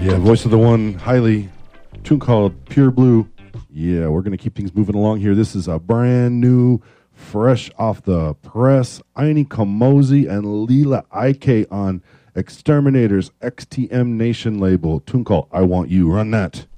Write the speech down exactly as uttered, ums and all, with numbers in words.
Yeah, voice of the one, highly tune called Pure Blue. Yeah, we're going to keep things moving along here. This is a brand new, fresh off the press, Aini Kamosi and Leela Ike on Exterminators X T M Nation label. Tune called I Want You. Run that.